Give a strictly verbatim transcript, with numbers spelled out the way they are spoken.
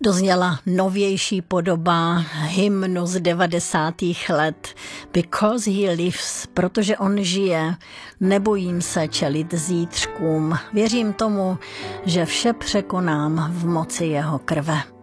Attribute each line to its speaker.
Speaker 1: Dozněla novější podoba hymnu z devadesátých let Because he lives, protože on žije, nebojím se čelit zítřkům. Věřím tomu, že vše překonám v moci jeho krve.